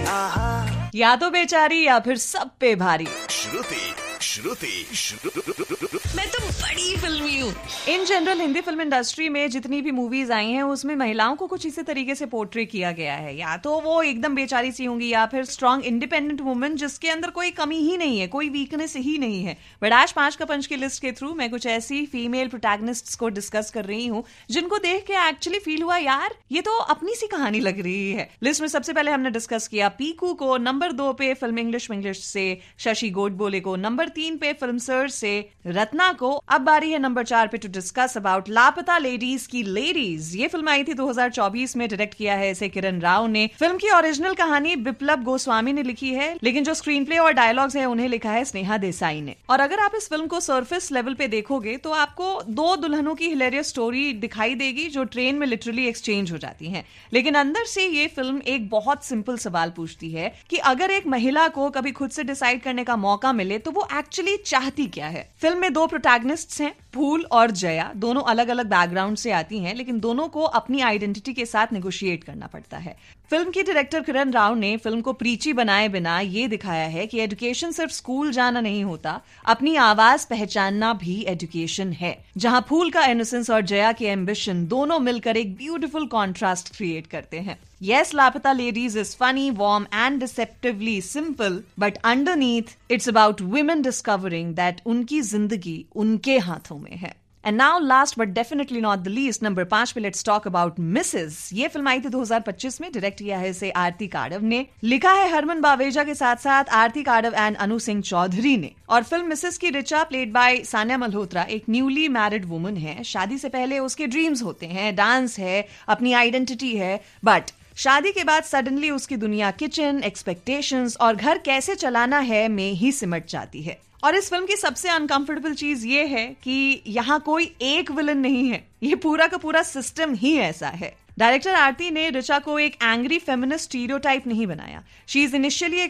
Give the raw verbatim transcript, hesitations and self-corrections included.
या तो बेचारी या फिर सब पे भारी। श्रुति श्रुति श्रुति मैं तो बड़ी फिल्मी हूँ। In general Hindi film industry में जितनी भी मूवीज आई हैं उसमें महिलाओं को कुछ इसी तरीके से पोर्ट्रे किया गया है। या तो वो एकदम बेचारी सी होंगी या फिर स्ट्रॉन्ग इंडिपेंडेंट वुमेन जिसके अंदर कोई कमी ही नहीं है, कोई वीकनेस ही नहीं है। बट आज पांच का पंच की लिस्ट के थ्रू मैं कुछ ऐसी फीमेल प्रोटैगनिस्ट्स को डिस्कस कर रही हूँ जिनको देख के एक्चुअली फील हुआ यार ये तो अपनी सी कहानी लग रही है। लिस्ट में सबसे पहले हमने डिस्कस किया पीकू को, नंबर दो पे फिल्म इंग्लिश इंग्लिश से शशि गोडबोले को, नंबर तीन पे फिल्म सर से रत्ना को। अब बारी है नंबर चार पे टू डिस्कस अबाउट लापता लेडीज की लेडीज। ये फिल्म आई थी दो हज़ार चौबीस में, डायरेक्ट किया है इसे किरण राव ने। फिल्म की ओरिजिनल कहानी बिप्लब गोस्वामी ने लिखी है लेकिन जो स्क्रीन प्ले और डायलॉग्स है उन्हें लिखा है स्नेहा देसाई ने। और अगर आप इस फिल्म को सरफेस लेवल पे देखोगे तो आपको दो दुल्हनों की हिलेरियस स्टोरी दिखाई देगी जो ट्रेन में लिटरली एक्सचेंज हो जाती हैं। लेकिन अंदर से ये फिल्म एक बहुत सिंपल सवाल पूछती है कि अगर एक महिला को कभी खुद से डिसाइड करने का मौका मिले तो वो एक्चुअली चाहती क्या है। फिल्म में दो प्रोटैगनिस्ट्स हैं, फूल और जया। दोनों अलग अलग बैकग्राउंड से आती हैं लेकिन दोनों को अपनी आइडेंटिटी के साथ नेगोशिएट करना पड़ता है। फिल्म की डायरेक्टर किरण राव ने फिल्म को प्रीची बनाए बिना ये दिखाया है कि एजुकेशन सिर्फ स्कूल जाना नहीं होता, अपनी आवाज पहचानना भी एजुकेशन है। जहां फूल का इनोसेंस और जया की एम्बिशन दोनों मिलकर एक ब्यूटीफुल कॉन्ट्रास्ट क्रिएट करते हैं। Yes, Lapata Ladies is funny, warm and deceptively simple, but underneath it's about women discovering that उनकी जिंदगी उनके हाथों में है। And now last but definitely not the least, number पांच पे let's talk about मिसेस। ये फिल्म आई थी दो हज़ार पच्चीस में, डायरेक्ट किया है इसे आरती काड़व ने, लिखा है हरमन बावेजा के साथ साथ आरती काड़व एंड अनु सिंह चौधरी ने। और फिल्म मिसेस की रिचा प्लेड बाय सान्या मल्होत्रा एक न्यूली मैरिड वुमन है। शादी से पहले उसके ड्रीम्स होते हैं, डांस है, अपनी आइडेंटिटी है, बट शादी के बाद सडनली उसकी दुनिया किचन, एक्सपेक्टेशंस और घर कैसे चलाना है में ही सिमट जाती है। और इस फिल्म की सबसे अनकंफर्टेबल चीज ये है कि यहाँ कोई एक विलन नहीं है, ये पूरा का पूरा सिस्टम ही ऐसा है। डायरेक्टर आरती ने रिचा को एक एंग्री फेमिनिस्ट स्टीरियोटाइप नहीं बनाया। She is initially